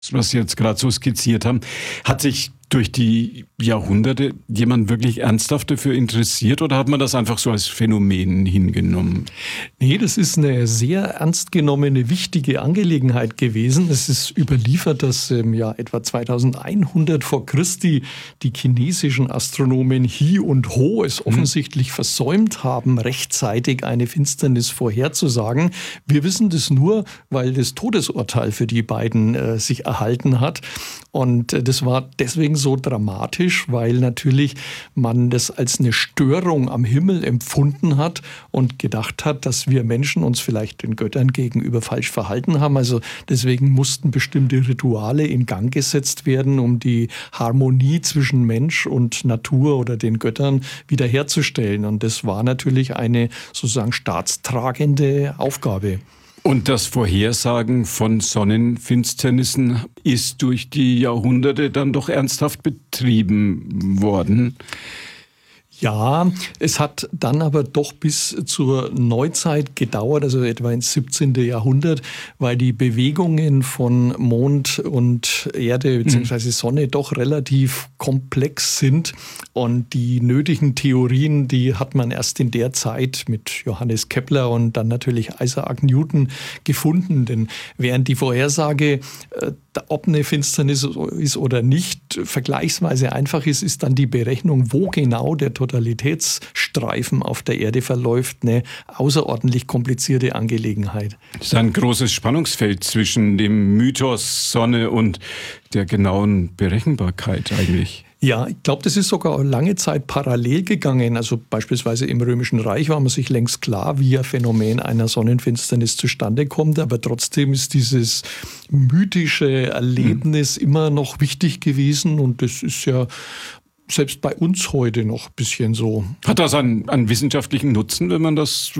was Sie jetzt gerade so skizziert haben, hat sich durch die Jahrhunderte jemand wirklich ernsthaft dafür interessiert oder hat man das einfach so als Phänomen hingenommen? Nee, das ist eine sehr ernst genommene, wichtige Angelegenheit gewesen. Es ist überliefert, dass im Jahr etwa 2100 vor Christi die chinesischen Astronomen He und Ho es offensichtlich versäumt haben, rechtzeitig eine Finsternis vorherzusagen. Wir wissen das nur, weil das Todesurteil für die beiden sich erhalten hat. Und das war deswegen so dramatisch, weil natürlich man das als eine Störung am Himmel empfunden hat und gedacht hat, dass wir Menschen uns vielleicht den Göttern gegenüber falsch verhalten haben. Also deswegen mussten bestimmte Rituale in Gang gesetzt werden, um die Harmonie zwischen Mensch und Natur oder den Göttern wiederherzustellen. Und das war natürlich eine sozusagen staatstragende Aufgabe. Und das Vorhersagen von Sonnenfinsternissen ist durch die Jahrhunderte dann doch ernsthaft betrieben worden. Ja, es hat dann aber doch bis zur Neuzeit gedauert, also etwa ins 17. Jahrhundert, weil die Bewegungen von Mond und Erde bzw. Sonne doch relativ komplex sind. Und die nötigen Theorien, die hat man erst in der Zeit mit Johannes Kepler und dann natürlich Isaac Newton gefunden. Denn während die Vorhersage, ob eine Finsternis ist oder nicht, vergleichsweise einfach ist, ist dann die Berechnung, wo genau der Totalitätsstreifen auf der Erde verläuft, eine außerordentlich komplizierte Angelegenheit. Es ist ein großes Spannungsfeld zwischen dem Mythos Sonne und der genauen Berechenbarkeit eigentlich. Ja, ich glaube, das ist sogar lange Zeit parallel gegangen. Also beispielsweise im Römischen Reich war man sich längst klar, wie ein Phänomen einer Sonnenfinsternis zustande kommt. Aber trotzdem ist dieses mythische Erlebnis immer noch wichtig gewesen. Und das ist ja selbst bei uns heute noch ein bisschen so. Hat das einen wissenschaftlichen Nutzen, wenn man das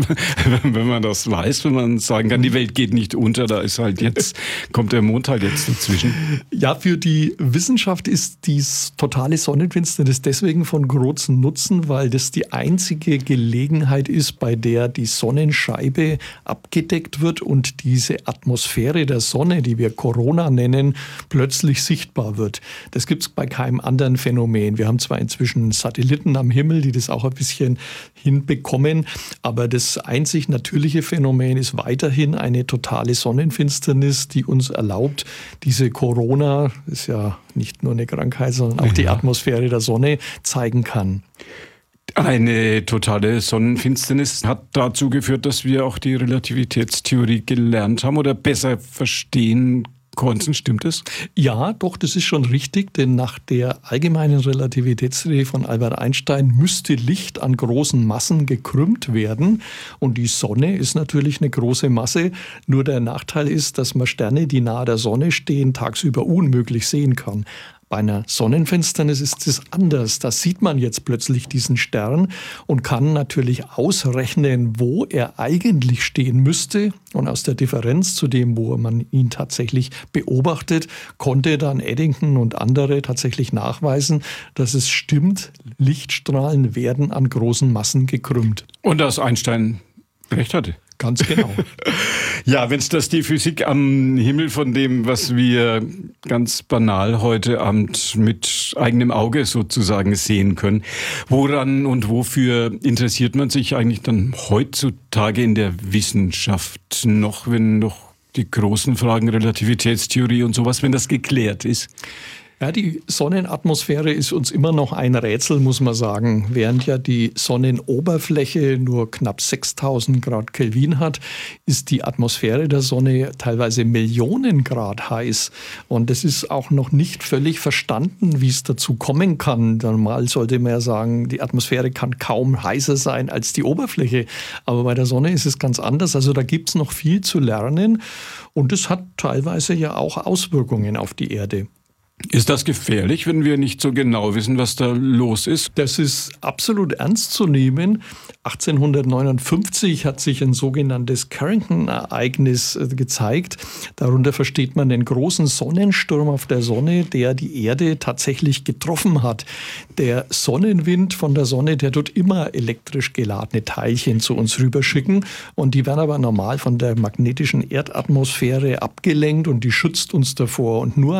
weiß, wenn man sagen kann, die Welt geht nicht unter, da ist halt jetzt, kommt der Mond halt jetzt dazwischen? Ja, für die Wissenschaft ist dies totale Sonnenfinsternis deswegen von großem Nutzen, weil das die einzige Gelegenheit ist, bei der die Sonnenscheibe abgedeckt wird und diese Atmosphäre der Sonne, die wir Corona nennen, plötzlich sichtbar wird. Das gibt es bei keinem anderen Phänomen. Wir haben zwar inzwischen Satelliten am Himmel, die das auch ein bisschen hinbekommen, aber das einzig natürliche Phänomen ist weiterhin eine totale Sonnenfinsternis, die uns erlaubt, diese Corona, ist ja nicht nur eine Krankheit, sondern auch die Atmosphäre der Sonne, zeigen kann. Eine totale Sonnenfinsternis hat dazu geführt, dass wir auch die Relativitätstheorie gelernt haben oder besser verstehen konnten. Stimmt es? Ja, doch, das ist schon richtig, denn nach der allgemeinen Relativitätstheorie von Albert Einstein müsste Licht an großen Massen gekrümmt werden. Und die Sonne ist natürlich eine große Masse. Nur der Nachteil ist, dass man Sterne, die nahe der Sonne stehen, tagsüber unmöglich sehen kann. Bei einer Sonnenfinsternis ist es anders. Da sieht man jetzt plötzlich diesen Stern und kann natürlich ausrechnen, wo er eigentlich stehen müsste. Und aus der Differenz zu dem, wo man ihn tatsächlich beobachtet, konnte dann Eddington und andere tatsächlich nachweisen, dass es stimmt, Lichtstrahlen werden an großen Massen gekrümmt. Und dass Einstein recht hatte. Ganz genau. Ja, wenn es das die Physik am Himmel von dem, was wir ganz banal heute Abend mit eigenem Auge sozusagen sehen können, woran und wofür interessiert man sich eigentlich dann heutzutage in der Wissenschaft noch, wenn noch die großen Fragen Relativitätstheorie und sowas, wenn das geklärt ist? Ja, die Sonnenatmosphäre ist uns immer noch ein Rätsel, muss man sagen. Während ja die Sonnenoberfläche nur knapp 6000 Grad Kelvin hat, ist die Atmosphäre der Sonne teilweise Millionen Grad heiß. Und es ist auch noch nicht völlig verstanden, wie es dazu kommen kann. Normal sollte man ja sagen, die Atmosphäre kann kaum heißer sein als die Oberfläche. Aber bei der Sonne ist es ganz anders. Also da gibt es noch viel zu lernen. Und es hat teilweise ja auch Auswirkungen auf die Erde. Ist das gefährlich, wenn wir nicht so genau wissen, was da los ist? Das ist absolut ernst zu nehmen. 1859 hat sich ein sogenanntes Carrington-Ereignis gezeigt. Darunter versteht man den großen Sonnensturm auf der Sonne, der die Erde tatsächlich getroffen hat. Der Sonnenwind von der Sonne, der tut immer elektrisch geladene Teilchen zu uns rüberschicken. Und die werden aber normal von der magnetischen Erdatmosphäre abgelenkt und die schützt uns davor. Und nur